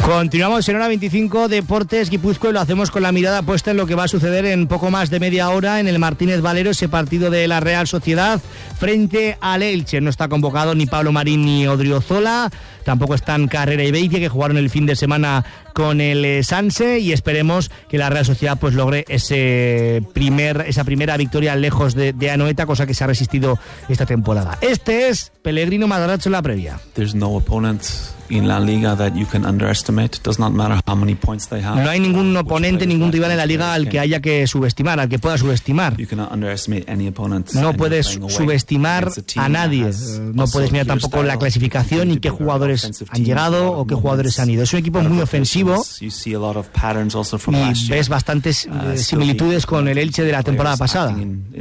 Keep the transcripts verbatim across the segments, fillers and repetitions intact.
Continuamos en hora veinticinco, Deportes Guipúzcoa, y lo hacemos con la mirada puesta en lo que va a suceder en poco más de media hora en el Martínez Valero, ese partido de la Real Sociedad frente al Elche. No está convocado ni Pablo Marín ni Odriozola, tampoco están Carrera y Beitia, que jugaron el fin de semana con el Sanse, y esperemos que la Real Sociedad pues logre ese primer, esa primera victoria lejos de, de Anoeta, cosa que se ha resistido esta temporada. Este es Pellegrino Matarazzo en la previa. There's no opponent in La Liga that you can underestimate. It does not matter how many points they have. No hay ningún oponente, ningún rival en la Liga al que haya que subestimar, al que pueda subestimar. You cannot underestimate any opponent. No puedes subestimar a nadie. No puedes mirar tampoco la clasificación y qué jugadores han llegado o qué jugadores han ido. Es un equipo muy ofensivo y ves bastantes eh, similitudes con el Elche de la temporada pasada.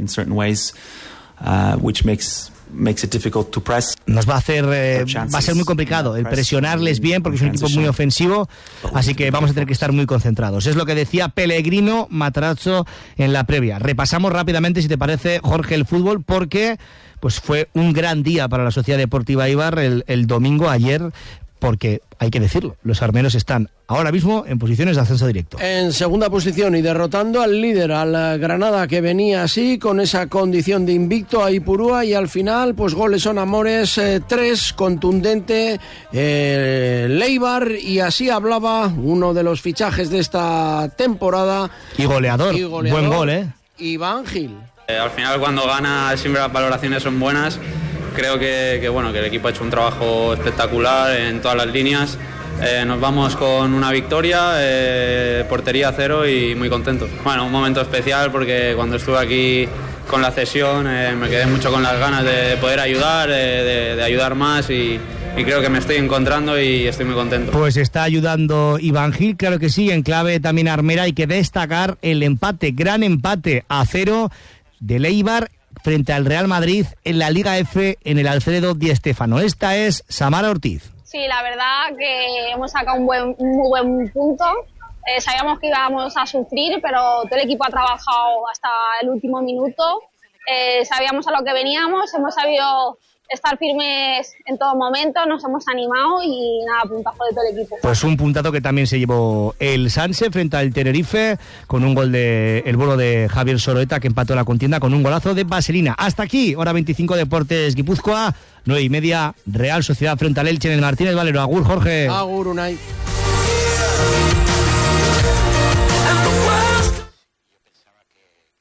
Nos va a hacer eh, va a ser muy complicado el presionarles bien, porque es un equipo muy ofensivo, así que vamos a tener que estar muy concentrados. Es lo que decía Pellegrino Matarazzo en la previa. Repasamos rápidamente, si te parece, Jorge, el fútbol, porque pues fue un gran día para la Sociedad Deportiva Eibar el, el domingo, ayer, porque hay que decirlo, los armenos están ahora mismo en posiciones de ascenso directo. En segunda posición y derrotando al líder, al Granada, que venía así, con esa condición de invicto a Ipurúa, y al final, pues goles son amores, eh, tres, contundente, eh, Leibar, y así hablaba uno de los fichajes de esta temporada. Y goleador, y goleador buen gol, ¿eh? Iván Gil. Eh, al final, cuando gana, siempre las valoraciones son buenas. Creo que, que, bueno, que el equipo ha hecho un trabajo espectacular en todas las líneas. Eh, nos vamos con una victoria, eh, portería cero y muy contentos. Bueno, un momento especial porque cuando estuve aquí con la cesión eh, me quedé mucho con las ganas de poder ayudar, de, de, de ayudar más, y, y creo que me estoy encontrando y estoy muy contento. Pues está ayudando Iván Gil, claro que sí, en clave también armera. Hay que destacar el empate, gran empate a cero del Eibar frente al Real Madrid en la Liga F en el Alfredo Di Stéfano. Esta es Samara Ortiz. Sí, la verdad que hemos sacado un, buen, un muy buen punto. Eh, sabíamos que íbamos a sufrir, pero todo el equipo ha trabajado hasta el último minuto. Eh, sabíamos a lo que veníamos, hemos sabido estar firmes en todo momento, nos hemos animado y nada, puntazo de todo el equipo. Pues un puntazo que también se llevó el Sanse frente al Tenerife, con un gol de el vuelo de Javier Soroeta, que empató la contienda con un golazo de Vaselina. Hasta aquí, hora veinticinco, Deportes Guipúzcoa, nueve y media, Real Sociedad frente al Elche en el Martínez Valero. Agur, Jorge. Agur, Unai.